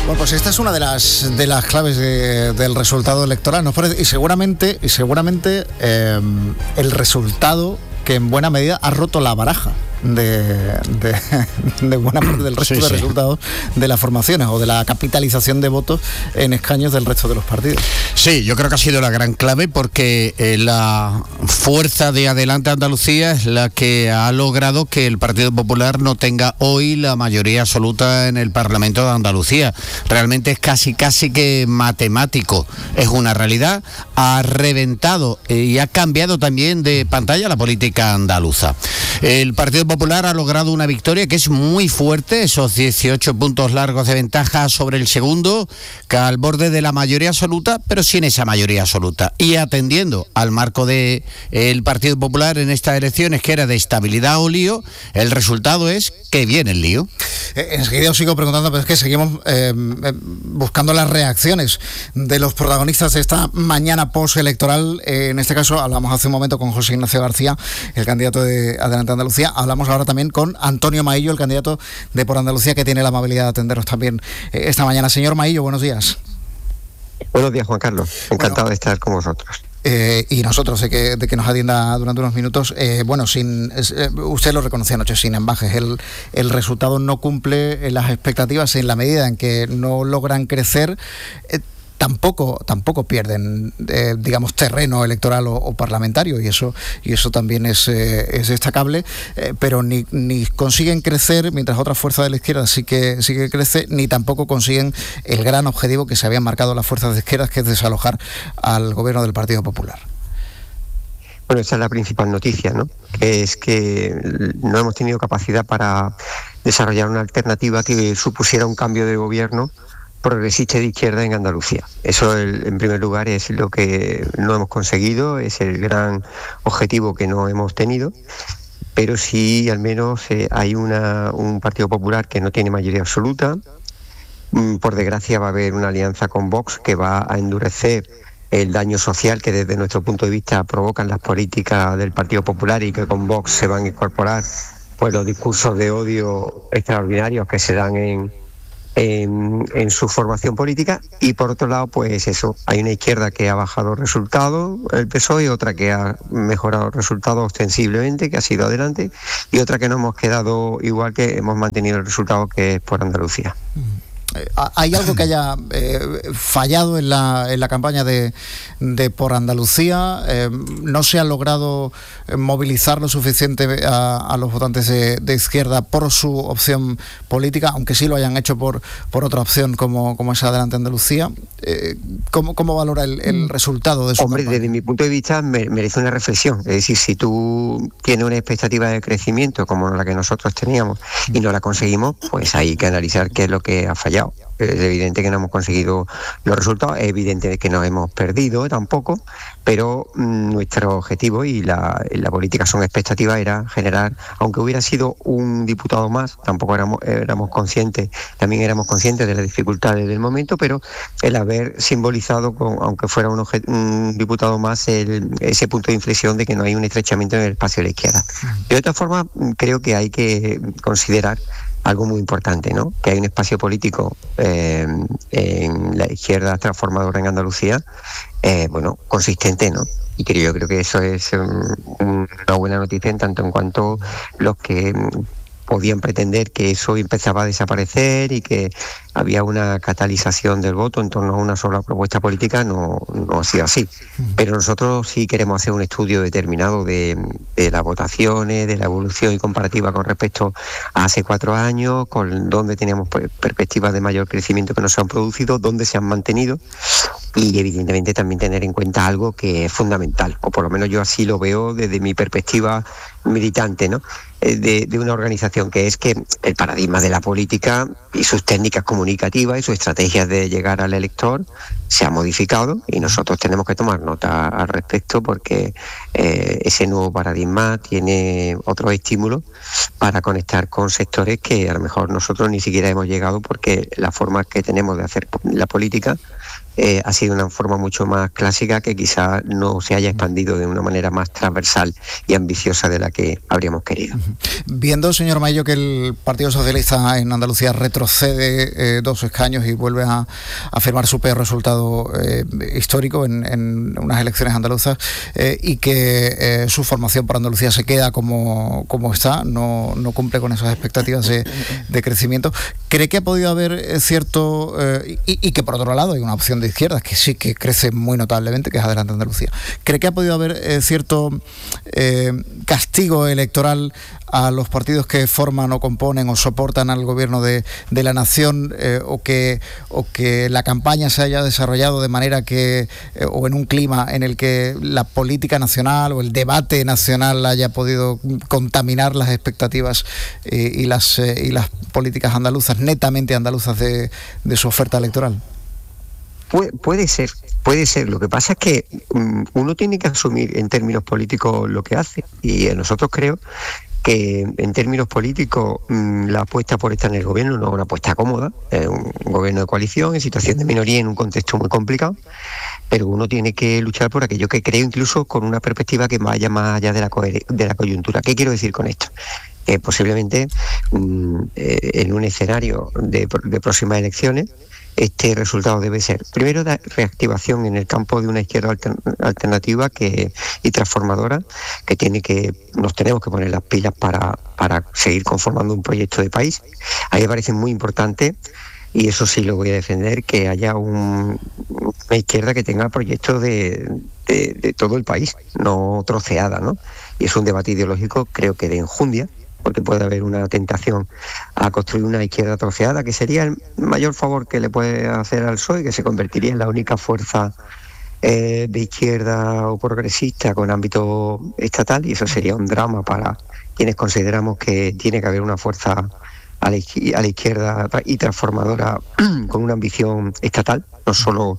Bueno, pues esta es una de las claves del resultado electoral, nos parece, y seguramente el resultado que en buena medida ha roto la baraja de buena parte del resto de resultados de las formaciones o de la capitalización de votos en escaños del resto de los partidos. Sí, yo creo que ha sido la gran clave porque la fuerza de Adelante Andalucía es la que ha logrado que el Partido Popular no tenga hoy la mayoría absoluta en el Parlamento de Andalucía. Realmente es casi que matemático, es una realidad. Ha reventado y ha cambiado también de pantalla la política andaluza. El Partido Popular ha logrado una victoria que es muy fuerte, esos 18 puntos largos de ventaja sobre el segundo, que al borde de la mayoría absoluta, pero sin esa mayoría absoluta. Y atendiendo al marco del Partido Popular en estas elecciones, que era de estabilidad o lío, el resultado es que viene el lío. Enseguida os sigo preguntando, pero es que seguimos buscando las reacciones de los protagonistas de esta mañana postelectoral. En este caso hablamos hace un momento con José Ignacio García, el candidato de Adelante Andalucía. Hablamos ahora también con Antonio Maillo, el candidato de Por Andalucía, que tiene la amabilidad de atenderos también esta mañana. Señor Maillo, buenos días. Buenos días, Juan Carlos. Encantado de estar con vosotros. Y nosotros de que nos atienda durante unos minutos. Usted lo reconoció anoche sin ambajes. El resultado no cumple las expectativas en la medida en que no logran crecer. Tampoco pierden, digamos, terreno electoral o parlamentario, y eso también es destacable, pero ni consiguen crecer, mientras otra fuerza de la izquierda sí que crece, ni tampoco consiguen el gran objetivo que se habían marcado las fuerzas de izquierdas, que es desalojar al gobierno del Partido Popular. Bueno, esa es la principal noticia, ¿no? Que es que no hemos tenido capacidad para desarrollar una alternativa que supusiera un cambio de gobierno progresista de izquierda en Andalucía. Eso, en primer lugar, es lo que no hemos conseguido, es el gran objetivo que no hemos tenido, pero sí, al menos, hay un Partido Popular que no tiene mayoría absoluta. Por desgracia, va a haber una alianza con Vox que va a endurecer el daño social que desde nuestro punto de vista provocan las políticas del Partido Popular, y que con Vox se van a incorporar pues los discursos de odio extraordinarios que se dan en su formación política. Y por otro lado, pues eso, hay una izquierda que ha bajado resultados, el PSOE, y otra que ha mejorado resultados ostensiblemente, que ha sido Adelante, y otra que no hemos quedado igual, que hemos mantenido el resultado, que es Por Andalucía. ¿Hay algo que haya fallado en la campaña de Por Andalucía? ¿No se ha logrado movilizar lo suficiente a los votantes de izquierda por su opción política, aunque sí lo hayan hecho por otra opción como es Adelante Andalucía? ¿Cómo valora el resultado de su campaña? Desde mi punto de vista merece una reflexión. Es decir, si tú tienes una expectativa de crecimiento como la que nosotros teníamos y no la conseguimos, pues hay que analizar qué es lo que ha fallado. Es evidente que no hemos conseguido los resultados, es evidente que no hemos perdido tampoco, pero nuestro objetivo y la política son expectativas, era generar, aunque hubiera sido un diputado más, tampoco éramos conscientes de las dificultades del momento, pero el haber simbolizado, aunque fuera un diputado más, ese punto de inflexión de que no hay un estrechamiento en el espacio de la izquierda. De otra forma, creo que hay que considerar algo muy importante, ¿no? Que hay un espacio político en la izquierda transformadora en Andalucía, consistente, ¿no? Y que yo creo que eso es una buena noticia, en tanto en cuanto los que podían pretender que eso empezaba a desaparecer y que había una catalización del voto en torno a una sola propuesta política, no ha sido así. Pero nosotros sí queremos hacer un estudio determinado de las votaciones, de la evolución y comparativa con respecto a hace 4 años, con dónde teníamos perspectivas de mayor crecimiento que no se han producido, dónde se han mantenido, y evidentemente también tener en cuenta algo que es fundamental, o por lo menos yo así lo veo desde mi perspectiva militante, ¿no? De una organización, que es que el paradigma de la política y sus técnicas comunicativas y sus estrategias de llegar al elector se ha modificado y nosotros tenemos que tomar nota al respecto porque ese nuevo paradigma tiene otros estímulos para conectar con sectores que a lo mejor nosotros ni siquiera hemos llegado, porque la forma que tenemos de hacer la política ha sido una forma mucho más clásica, que quizá no se haya expandido de una manera más transversal y ambiciosa de la que habríamos querido. Viendo, señor Maillo, que el Partido Socialista en Andalucía retrocede 2 escaños y vuelve a firmar su peor resultado histórico en unas elecciones andaluzas, y que su formación por Andalucía se queda como está, no cumple con esas expectativas de crecimiento, ¿cree que ha podido haber cierto, y que por otro lado hay una opción de izquierdas que sí que crece muy notablemente, que es Adelante Andalucía, ¿cree que ha podido haber cierto castigo electoral a los partidos que forman o componen o soportan al gobierno de la nación, o que la campaña se haya desarrollado de manera que, o en un clima en el que la política nacional o el debate nacional haya podido contaminar las expectativas y las políticas andaluzas, netamente andaluzas, de su oferta electoral? Puede ser. Lo que pasa es que uno tiene que asumir en términos políticos lo que hace, y nosotros creo que en términos políticos la apuesta por estar en el gobierno no es una apuesta cómoda, es un gobierno de coalición en situación de minoría en un contexto muy complicado, pero uno tiene que luchar por aquello que creo, incluso con una perspectiva que vaya más allá de la coyuntura. ¿Qué quiero decir con esto? Posiblemente en un escenario de próximas elecciones, este resultado debe ser, primero, la reactivación en el campo de una izquierda alternativa y transformadora, nos tenemos que poner las pilas para seguir conformando un proyecto de país. A mí me parece muy importante, y eso sí lo voy a defender, que haya una izquierda que tenga proyectos de todo el país, no troceada, ¿no? Y es un debate ideológico, creo que de enjundia, porque puede haber una tentación a construir una izquierda troceada, que sería el mayor favor que le puede hacer al PSOE, que se convertiría en la única fuerza de izquierda o progresista con ámbito estatal, y eso sería un drama para quienes consideramos que tiene que haber una fuerza a la izquierda y transformadora con una ambición estatal, no solo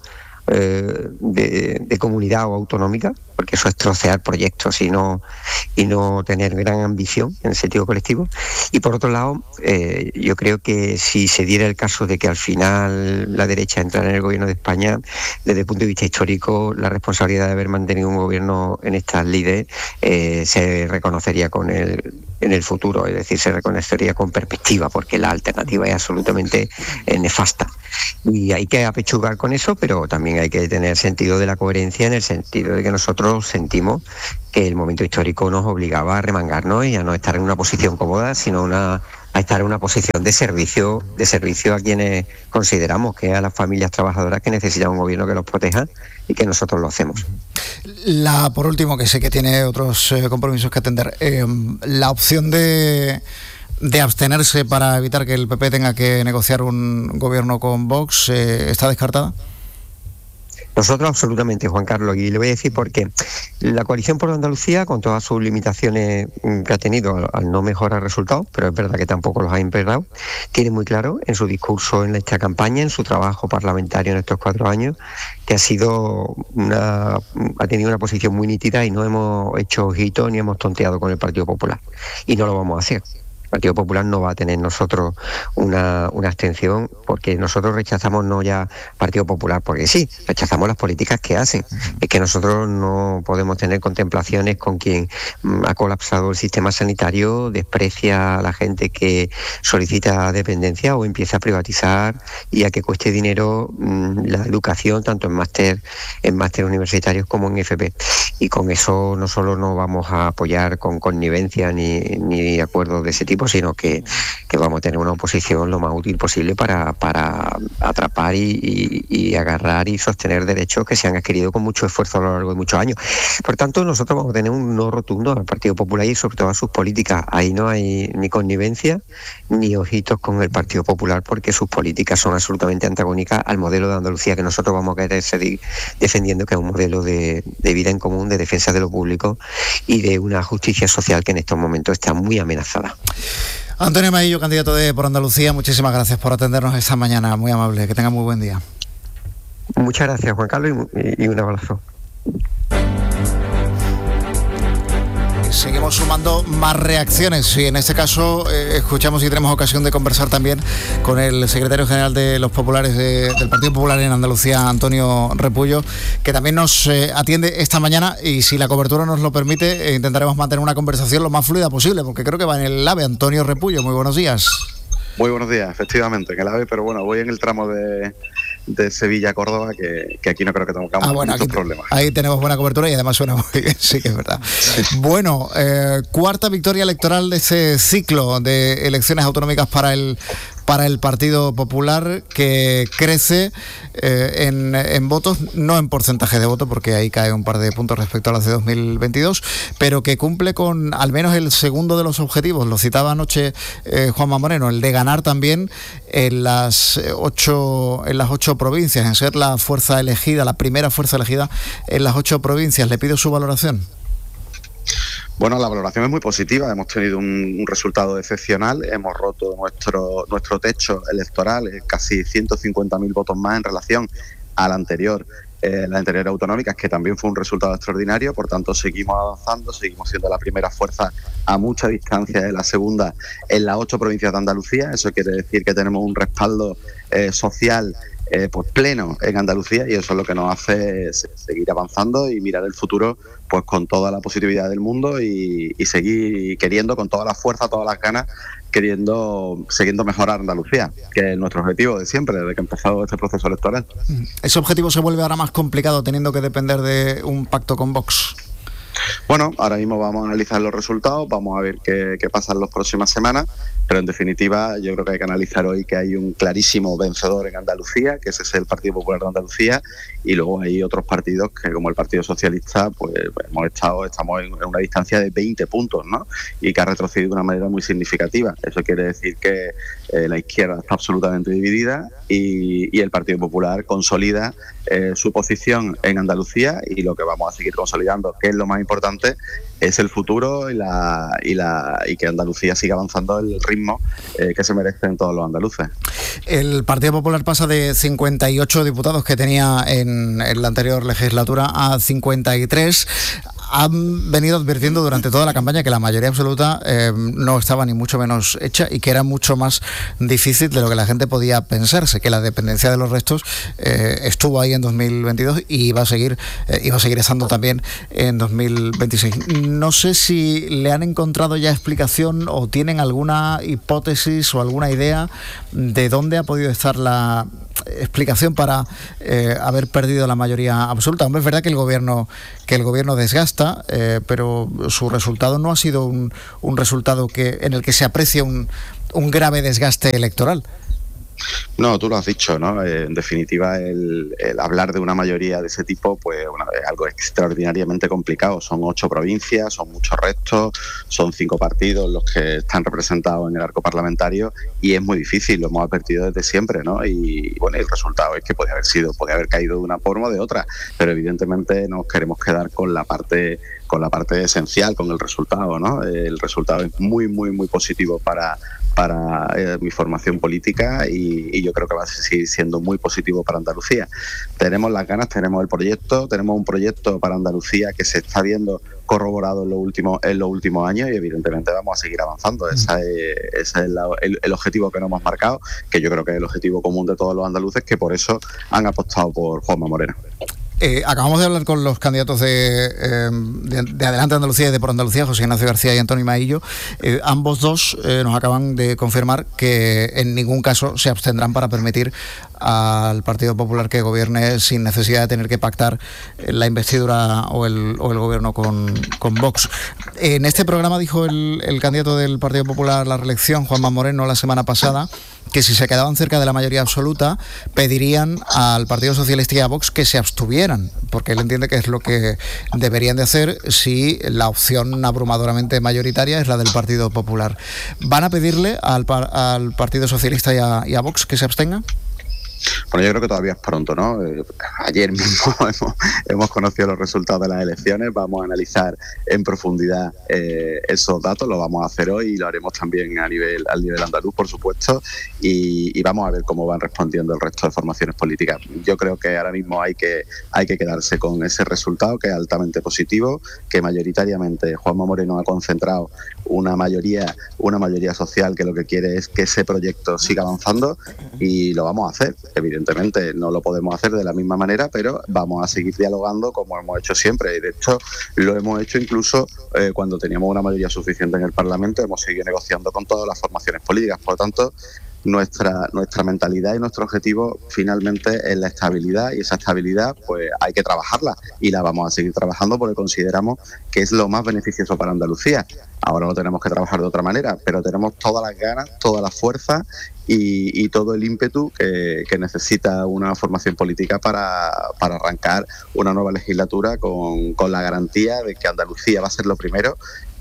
de comunidad o autonómica, porque eso es trocear proyectos y no tener gran ambición en el sentido colectivo. Y por otro lado, yo creo que si se diera el caso de que al final la derecha entrara en el gobierno de España, desde el punto de vista histórico, la responsabilidad de haber mantenido un gobierno en estas lides se reconocería en el futuro, es decir, se reconocería con perspectiva, porque la alternativa es absolutamente nefasta. Y hay que apechugar con eso, pero también hay que tener sentido de la coherencia, en el sentido de que nosotros sentimos que el momento histórico nos obligaba a remangarnos y a no estar en una posición cómoda, sino a estar en una posición de servicio a quienes consideramos que a las familias trabajadoras que necesitan un gobierno que los proteja, y que nosotros lo hacemos. Por último, que sé que tiene otros compromisos que atender, la opción de abstenerse para evitar que el PP tenga que negociar un gobierno con Vox, ¿está descartada? Nosotros absolutamente, Juan Carlos, y le voy a decir por qué. La coalición por Andalucía, con todas sus limitaciones que ha tenido al no mejorar resultados, pero es verdad que tampoco los ha empeorado, tiene muy claro en su discurso en esta campaña, en su trabajo parlamentario en estos 4 años, que ha tenido una posición muy nítida, y no hemos hecho ojitos ni hemos tonteado con el Partido Popular, y no lo vamos a hacer. El Partido Popular no va a tener nosotros una abstención, porque nosotros rechazamos no ya Partido Popular porque sí, rechazamos las políticas que hacen. Es que nosotros no podemos tener contemplaciones con quien ha colapsado el sistema sanitario, desprecia a la gente que solicita dependencia o empieza a privatizar y a que cueste dinero la educación, tanto en máster universitarios como en FP. Y con eso no solo no vamos a apoyar con connivencia ni acuerdos de ese tipo, sino que vamos a tener una oposición lo más útil posible para atrapar y agarrar y sostener derechos que se han adquirido con mucho esfuerzo a lo largo de muchos años. Por tanto, nosotros vamos a tener un no rotundo al Partido Popular y sobre todo a sus políticas. Ahí no hay ni connivencia ni ojitos con el Partido Popular, porque sus políticas son absolutamente antagónicas al modelo de Andalucía que nosotros vamos a querer seguir defendiendo, que es un modelo de vida en común, de defensa de lo público y de una justicia social que en estos momentos está muy amenazada. Antonio Maillo, candidato de Por Andalucía, muchísimas gracias por atendernos esta mañana, muy amable, que tenga muy buen día. Muchas gracias, Juan Carlos, y un abrazo. Seguimos sumando más reacciones y en este caso escuchamos y tenemos ocasión de conversar también con el secretario general de los populares del Partido Popular en Andalucía, Antonio Repullo, que también nos atiende esta mañana, y si la cobertura nos lo permite intentaremos mantener una conversación lo más fluida posible, porque creo que va en el AVE. Antonio Repullo, muy buenos días. Muy buenos días, efectivamente, en el AVE, pero bueno, voy en el tramo de Sevilla a Córdoba, que aquí no creo que tengamos muchos problemas. Ahí tenemos buena cobertura y además suena muy bien, sí que es verdad. Sí. Bueno, cuarta victoria electoral de ese ciclo de elecciones autonómicas para el Partido Popular, que crece en votos, no en porcentaje de votos, porque ahí cae un par de puntos respecto a las de 2022, pero que cumple con al menos el segundo de los objetivos. Lo citaba anoche Juanma Moreno, el de ganar también en las ocho provincias, en ser la fuerza elegida, la primera fuerza elegida en las 8 provincias. Le pido su valoración. Bueno, la valoración es muy positiva. Hemos tenido un resultado excepcional. Hemos roto nuestro techo electoral, casi 150.000 votos más en relación a la anterior autonómica, que también fue un resultado extraordinario. Por tanto, seguimos avanzando, seguimos siendo la primera fuerza a mucha distancia de la segunda en las 8 provincias de Andalucía. Eso quiere decir que tenemos un respaldo social pues pleno en Andalucía, y eso es lo que nos hace seguir avanzando y mirar el futuro pues con toda la positividad del mundo, y seguir queriendo con toda la fuerza, todas las ganas, siguiendo mejorar Andalucía, que es nuestro objetivo de siempre, desde que ha empezado este proceso electoral. ¿Ese objetivo se vuelve ahora más complicado teniendo que depender de un pacto con Vox? Bueno, ahora mismo vamos a analizar los resultados, vamos a ver qué pasa en las próximas semanas, pero en definitiva yo creo que hay que analizar hoy que hay un clarísimo vencedor en Andalucía, que ese es el Partido Popular de Andalucía, y luego hay otros partidos que, como el Partido Socialista, pues estamos en una distancia de 20 puntos, ¿no? Y que ha retrocedido de una manera muy significativa. Eso quiere decir que la izquierda está absolutamente dividida y el Partido Popular consolida su posición en Andalucía, y lo que vamos a seguir consolidando, que es lo más importante, es el futuro y que Andalucía siga avanzando el ritmo que se merecen todos los andaluces. El Partido Popular pasa de 58 diputados que tenía en la anterior legislatura a 53. Han venido advirtiendo durante toda la campaña que la mayoría absoluta no estaba ni mucho menos hecha, y que era mucho más difícil de lo que la gente podía pensarse, que la dependencia de los restos estuvo ahí en 2022 y iba a seguir estando también en 2026. No sé si le han encontrado ya explicación o tienen alguna hipótesis o alguna idea de dónde ha podido estar la explicación para haber perdido la mayoría absoluta. Hombre, es verdad que el gobierno desgasta, pero su resultado no ha sido un resultado en el que se aprecie un grave desgaste electoral. No, tú lo has dicho, ¿no? En definitiva, el hablar de una mayoría de ese tipo, pues es algo extraordinariamente complicado. Son 8 provincias, son muchos restos, son 5 partidos los que están representados en el arco parlamentario, y es muy difícil, lo hemos advertido desde siempre, ¿no? Y bueno, el resultado es que podía haber caído de una forma o de otra, pero evidentemente nos queremos quedar con la parte esencial, con el resultado, ¿no? El resultado es muy, muy, muy positivo para mi formación política, y yo creo que va a seguir siendo muy positivo para Andalucía. Tenemos las ganas, tenemos el proyecto, tenemos un proyecto para Andalucía que se está viendo corroborado en los últimos años, y evidentemente vamos a seguir avanzando. Ese es el objetivo que nos hemos marcado, que yo creo que es el objetivo común de todos los andaluces, que por eso han apostado por Juanma Moreno. Acabamos de hablar con los candidatos de Adelante Andalucía y de Por Andalucía, José Ignacio García y Antonio Maillo. Ambos dos nos acaban de confirmar que en ningún caso se abstendrán para permitir al Partido Popular que gobierne sin necesidad de tener que pactar la investidura o el gobierno con Vox. En este programa dijo el candidato del Partido Popular a la reelección, Juanma Moreno, la semana pasada, que si se quedaban cerca de la mayoría absoluta pedirían al Partido Socialista y a Vox que se abstuvieran, porque él entiende que es lo que deberían de hacer si la opción abrumadoramente mayoritaria es la del Partido Popular. ¿Van a pedirle al Partido Socialista y a Vox que se abstengan? Bueno, yo creo que todavía es pronto, ¿no? Ayer mismo hemos conocido los resultados de las elecciones, vamos a analizar en profundidad esos datos, lo vamos a hacer hoy y lo haremos también al nivel andaluz, por supuesto, y vamos a ver cómo van respondiendo el resto de formaciones políticas. Yo creo que ahora mismo hay que quedarse con ese resultado, que es altamente positivo, que mayoritariamente Juanma Moreno ha concentrado una mayoría social que lo que quiere es que ese proyecto siga avanzando, y lo vamos a hacer. Evidentemente no lo podemos hacer de la misma manera, pero vamos a seguir dialogando como hemos hecho siempre, y de hecho lo hemos hecho incluso cuando teníamos una mayoría suficiente en el Parlamento, hemos seguido negociando con todas las formaciones políticas. Por lo tanto, nuestra mentalidad y nuestro objetivo finalmente es la estabilidad, y esa estabilidad pues hay que trabajarla, y la vamos a seguir trabajando porque consideramos que es lo más beneficioso para Andalucía. Ahora lo tenemos que trabajar de otra manera, pero tenemos todas las ganas, toda la fuerza y todo el ímpetu que necesita una formación política para arrancar una nueva legislatura con la garantía de que Andalucía va a ser lo primero.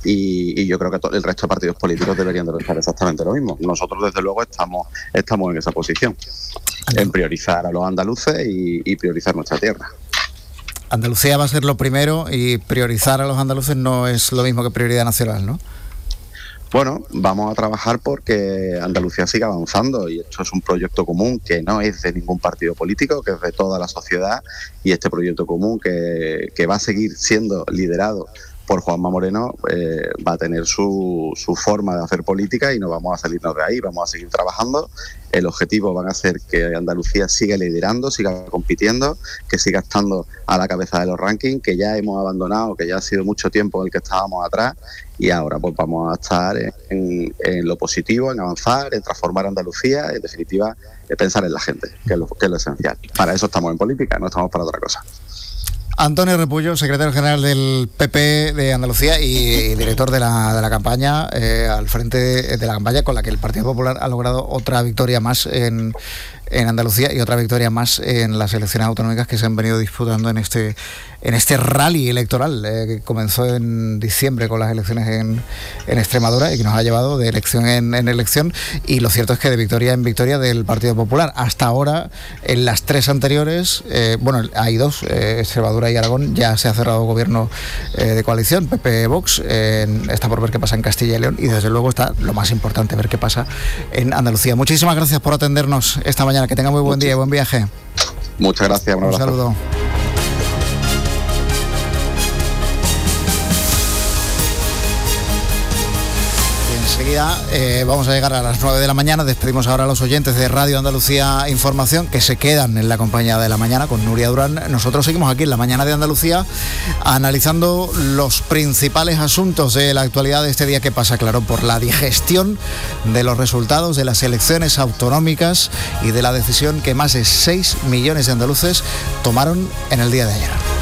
Y yo creo que el resto de partidos políticos deberían de pensar exactamente lo mismo. Nosotros, desde luego, estamos en esa posición, en priorizar a los andaluces y priorizar nuestra tierra. Andalucía va a ser lo primero, y priorizar a los andaluces no es lo mismo que prioridad nacional, ¿no? Bueno, vamos a trabajar porque Andalucía siga avanzando, y esto es un proyecto común que no es de ningún partido político, que es de toda la sociedad, y este proyecto común que va a seguir siendo liderado por Juanma Moreno va a tener su forma de hacer política, y no vamos a salirnos de ahí, vamos a seguir trabajando. El objetivo va a ser que Andalucía siga liderando, siga compitiendo, que siga estando a la cabeza de los rankings, que ya hemos abandonado, que ya ha sido mucho tiempo en el que estábamos atrás, y ahora pues vamos a estar en lo positivo, en avanzar, en transformar Andalucía, en definitiva pensar en la gente, que es lo esencial. Para eso estamos en política, no estamos para otra cosa. Antonio Repullo, secretario general del PP de Andalucía y director de la campaña, al frente de la campaña con la que el Partido Popular ha logrado otra victoria más en Andalucía y otra victoria más en las elecciones autonómicas que se han venido disputando en este rally electoral que comenzó en diciembre con las elecciones en Extremadura y que nos ha llevado de elección en elección, y lo cierto es que de victoria en victoria del Partido Popular. Hasta ahora, en las tres anteriores, hay dos, Extremadura y Aragón, ya se ha cerrado gobierno de coalición, PP-Vox, está por ver qué pasa en Castilla y León, y desde luego está lo más importante, ver qué pasa en Andalucía. Muchísimas gracias por atendernos esta mañana. Que tenga muy buen día y buen viaje. Muchas gracias. Un saludo. Enseguida vamos a llegar a las 9 de la mañana. Despedimos ahora a los oyentes de Radio Andalucía Información, que se quedan en la compañía de la mañana con Nuria Durán. Nosotros seguimos aquí en la mañana de Andalucía analizando los principales asuntos de la actualidad de este día que pasa, claro, por la digestión de los resultados de las elecciones autonómicas y de la decisión que más de 6 millones de andaluces tomaron en el día de ayer.